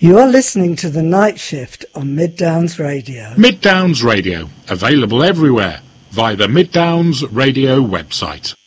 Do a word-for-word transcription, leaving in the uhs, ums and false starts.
You are listening to The Night Shift on Mid Downs Radio. Mid Downs Radio, available everywhere via the Mid Downs Radio website.